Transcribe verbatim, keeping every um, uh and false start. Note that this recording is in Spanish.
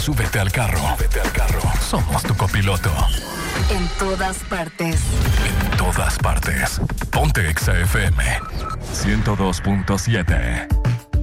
súbete al carro. Súbete al carro. Somos tu copiloto. En todas partes. En todas partes. Ponte Exa F M ciento dos punto siete.